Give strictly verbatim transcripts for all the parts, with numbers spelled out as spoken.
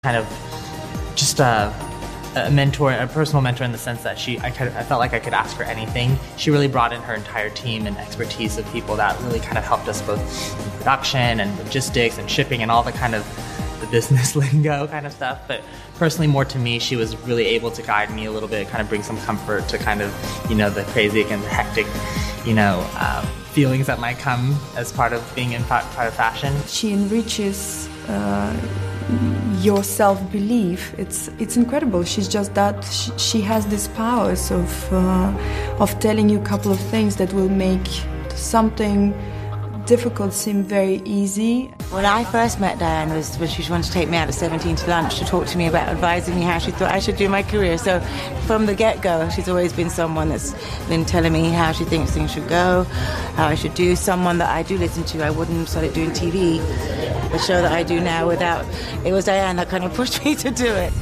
kind of just a, a mentor, a personal mentor in the sense that she, I, kind of, I felt like I could ask her anything. She really brought in her entire team and expertise of people that really kind of helped us both in production and logistics and shipping and all the kind of the business lingo kind of stuff. But personally, more to me, she was really able to guide me a little bit, kind of bring some comfort to kind of, you know, the crazy and hectic, you know, um, feelings that might come as part of being in part of fashion. She enriches uh, your self-belief. It's it's incredible. She's just that. She, she has these powers of uh, of telling you a couple of things that will make something difficult seem very easy. When I first met Diane was when she wanted to take me out at seventeen to lunch to talk to me about advising me how she thought I should do my career. So from the get-go, she's always been someone that's been telling me how she thinks things should go, how I should do. Someone that I do listen to. I wouldn't have started doing T V, the show that I do now, without... It was Diane that kind of pushed me to do it.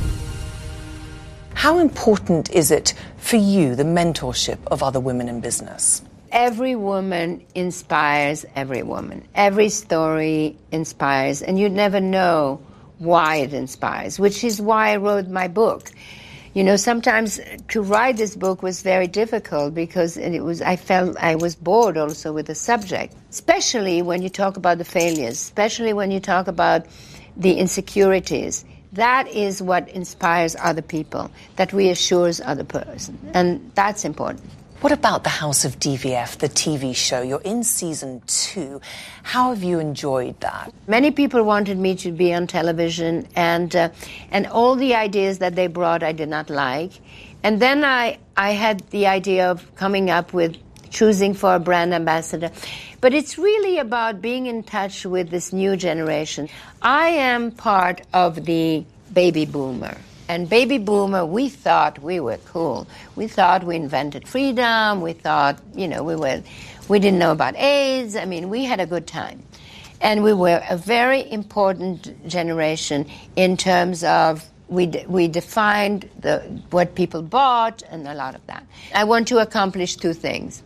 How important is it for you, the mentorship of other women in business? Every woman inspires every woman. Every story inspires, and you never know why it inspires, which is why I wrote my book. You know, sometimes to write this book was very difficult because it was I felt I was bored also with the subject, especially when you talk about the failures, especially when you talk about the insecurities. That is what inspires other people, that reassures other person, and that's important. What about the House of D V F, the T V show? You're in season two. How have you enjoyed that? Many people wanted me to be on television, and uh, and all the ideas that they brought I did not like. And then I, I had the idea of coming up with choosing for a brand ambassador. But it's really about being in touch with this new generation. I am part of the baby boomer. And baby boomer, we thought we were cool. We thought we invented freedom. We thought, you know, we were, we didn't know about AIDS. I mean, we had a good time. And we were a very important generation in terms of we de- we defined the what people bought and a lot of that. I want to accomplish two things.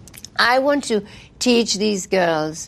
I want to teach these girls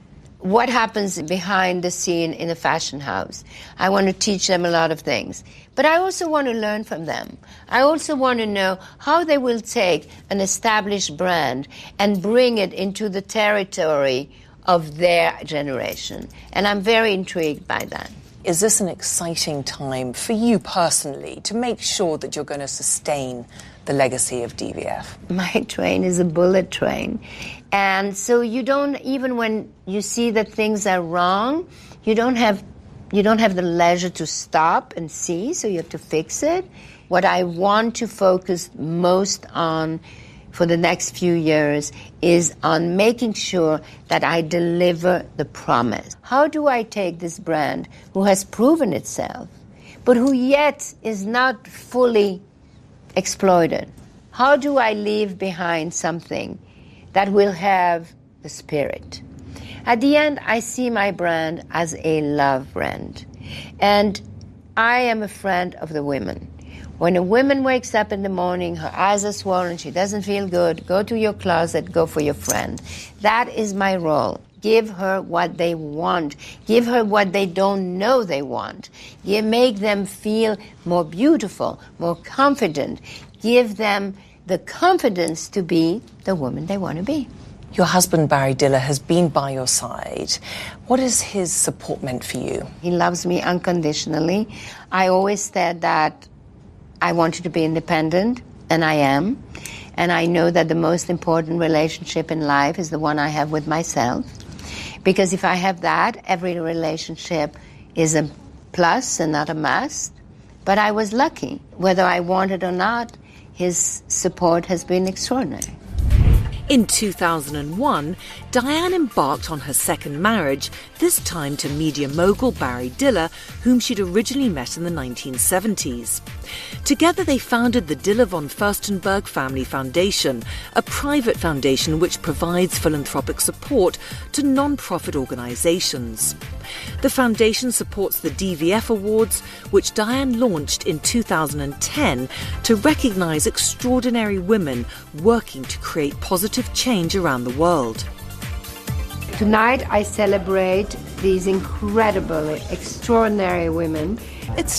what happens behind the scene in a fashion house. I want to teach them a lot of things. But I also want to learn from them. I also want to know how they will take an established brand and bring it into the territory of their generation. And I'm very intrigued by that. Is this an exciting time for you personally to make sure that you're going to sustain the legacy of D V F? My train is a bullet train. And so you don't, even when you see that things are wrong, you don't have you don't have the leisure to stop and see, so you have to fix it. What I want to focus most on for the next few years is on making sure that I deliver the promise. How do I take this brand who has proven itself, but who yet is not fully exploited? How do I leave behind something that will have the spirit? At the end, I see my brand as a love brand. And I am a friend of the women. When a woman wakes up in the morning, her eyes are swollen, she doesn't feel good, go to your closet, go for your friend. That is my role. Give her what they want. Give her what they don't know they want. Give, make them feel more beautiful, more confident. Give them the confidence to be the woman they want to be. Your husband, Barry Diller, has been by your side. What has his support meant for you? He loves me unconditionally. I always said that I wanted to be independent, and I am. And I know that the most important relationship in life is the one I have with myself. Because if I have that, every relationship is a plus and not a must. But I was lucky. Whether I wanted or not, his support has been extraordinary. In two thousand one, Diane embarked on her second marriage, this time to media mogul Barry Diller, whom she'd originally met in the nineteen seventies. Together they founded the Diller von Furstenberg Family Foundation, a private foundation which provides philanthropic support to non-profit organisations. The foundation supports the D V F Awards, which Diane launched in two thousand ten to recognise extraordinary women working to create positive change around the world. Tonight I celebrate these incredible, extraordinary women. It's